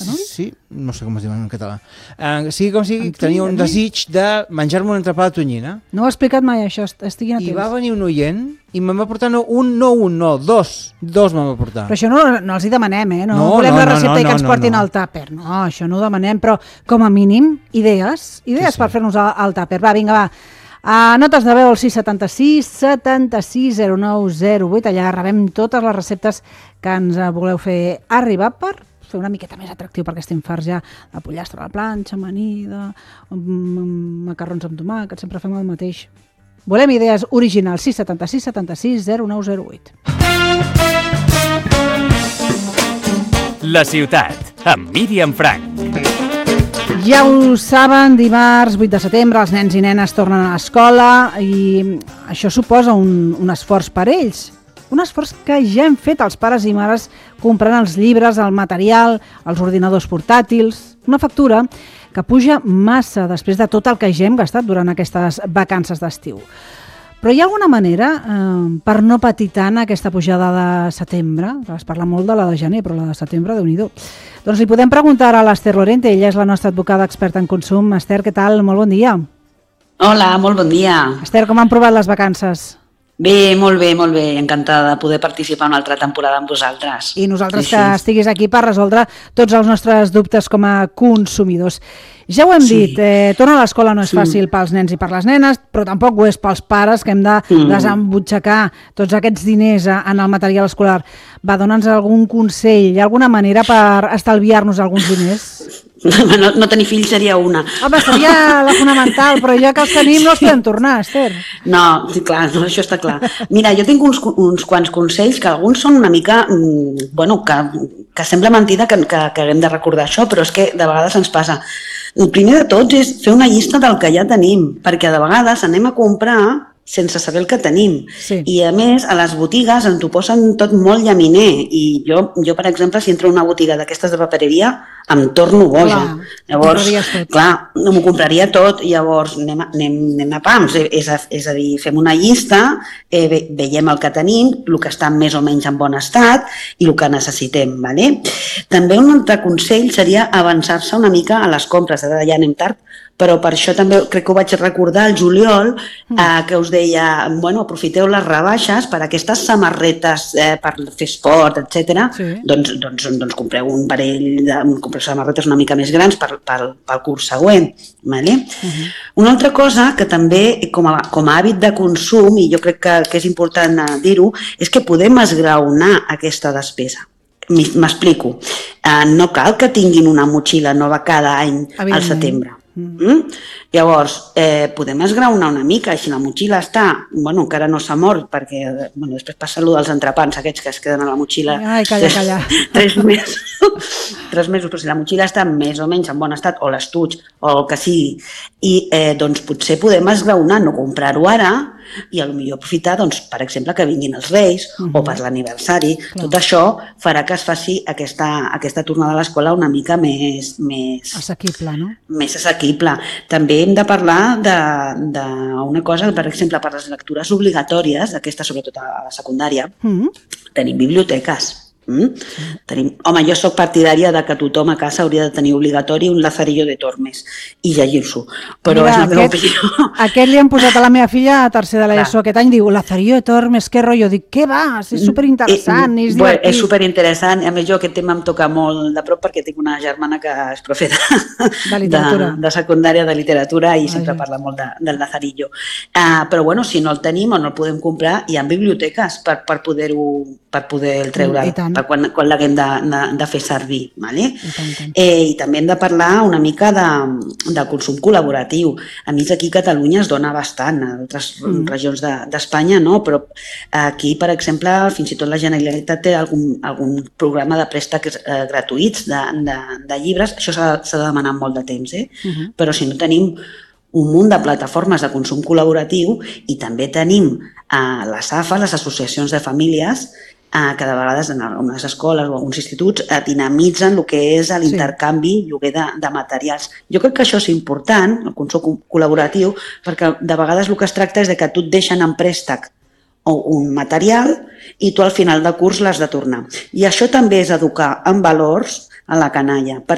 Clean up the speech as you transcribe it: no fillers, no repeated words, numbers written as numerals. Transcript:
no? Sí, no sé com es diuen en català. Sigui com sigui, tenia un desig de menjar-me una entrepà de tonyina. No ho he explicat mai, això, estiguin atents. I va venir un oient i me'n va portar dos me'n va portar. Però això no els hi demanem, No volem la recepta i que ens portin al tàper. No, això no ho demanem, però com a mínim, idees per fer-nos al tàper. Va, vinga, va. Notes de veu al 676 76 0908. Allà rebem totes les receptes que ens voleu fer arribar per fer una miqueta més atractiu, perquè estem farts ja de pollastre a la planxa, amanida, macarrons amb tomàquet, sempre fem el mateix. Volem idees originals. 676 76 0908. La ciutat, amb Míriam Frank. Ja ho saben, dimarts 8 de setembre els nens i nenes tornen a l'escola i això suposa un esforç per ells. Un esforç que ja hem fet els pares i mares comprant els llibres, el material, els ordinadors portàtils, una factura que puja massa després de tot el que ja hem gastat durant aquestes vacances d'estiu. Però hi ha alguna manera per no patir tant aquesta pujada de setembre? Es parla molt de la de gener, però la de setembre, Déu-n'hi-do. Doncs li podem preguntar a l'Ester Lorente, ella és la nostra advocada experta en consum. Ester, què tal? Molt bon dia. Hola, molt bon dia. Ester, com han provat les vacances? Bé, molt bé, encantada de poder participar una altra temporada amb vosaltres. I nosaltres que estiguis aquí per resoldre tots els nostres dubtes com a consumidors. Ja ho hem dit, tornar a l'escola no és fàcil pels nens i per les nenes, però tampoc ho és pels pares, que hem de desembutxacar tots aquests diners en el material escolar. Va, dona'ns algun consell, hi ha alguna manera per estalviar-nos alguns diners? No tenir fills seria una. Home, seria la fonamental, però ja que els tenim no els podem tornar, Ester. No, sí, clar, això està clar. Mira, jo tinc uns quants consells que alguns són una mica, bueno, que sembla mentida que haguem de recordar això, però és que de vegades ens passa. El primer de tots és fer una llista del que ja tenim, perquè de vegades anem a comprar sense saber el que tenim. Sí. I a més, a les botigues ens ho posen tot molt llaminer. I jo per exemple, si entro a una botiga d'aquestes de papereria, em torno boja. Llavors, clar, m'ho compraria tot. Llavors, anem a pams. És a dir, fem una llista, veiem el que tenim, el que està més o menys en bon estat i el que necessitem. Vale? També un altre consell seria avançar-se una mica a les compres. Ara ja anem tard, però per això també crec que ho vaig recordar al juliol, que us deia, bueno, aprofiteu les rebaixes per aquestes samarretes per fer esport, etc. Doncs compreu un parell, compreu samarretes una mica més grans pel curs següent. Vale? Una altra cosa que també, com a hàbit de consum, i jo crec que és important dir-ho, és que podem esgraonar aquesta despesa. M'explico. No cal que tinguin una motxilla nova cada any al setembre. Llavors, podem esgraonar una mica, si la motxilla està, bueno, encara no s'ha mort, perquè després passa allò dels entrepans aquests que es queden a la motxilla. Ai, calla. 3 mesos, però si la motxilla està més o menys en bon estat, o l'estuig, o el que sigui, i doncs potser podem esgraonar, no comprar-ho ara, i potser aprofitar, doncs, per exemple, que vinguin els Reis o per l'aniversari. Tot això farà que es faci aquesta tornada a l'escola una mica més assequible, no? Més assequible. També hem de parlar d'una cosa, per exemple, per les lectures obligatòries, aquestes sobretot a la secundària, tenim biblioteques. Home, jo soc partidària de que tothom a casa hauria de tenir obligatori un Lazarillo de Tormes i llegir-s'ho, però és la meva opinió. Aquest li han posat a la meva filla a tercer de l'ESO aquest any, diu Lazarillo de Tormes, què rotllo? Dic, què vas? És superinteressant, és divertit. És superinteressant, a més jo aquest tema em toca molt de prop perquè tinc una germana que és profe de secundària de literatura i sempre parla molt del Lazarillo. Però bueno, si no el tenim o no el podem comprar, hi ha biblioteques per poder treure'l quan l'haguem de fer servir. I també hem de parlar una mica del consum col·laboratiu. A més, aquí a Catalunya es dona bastant, a altres regions d'Espanya no, però aquí, per exemple, fins i tot la Generalitat té algun programa de préstecs gratuïts de llibres. Això s'ha de demanar molt de temps, però si no tenim un munt de plataformes de consum col·laboratiu i també tenim les AFA, les associacions de famílies, que de vegades en algunes escoles o alguns instituts dinamitzen el que és l'intercanvi, lloguer de materials. Jo crec que això és important, el consum col·laboratiu, perquè de vegades el que es tracta és que tu et deixen en préstec un material i tu al final de curs l'has de tornar. I això també és educar en valors a la canalla,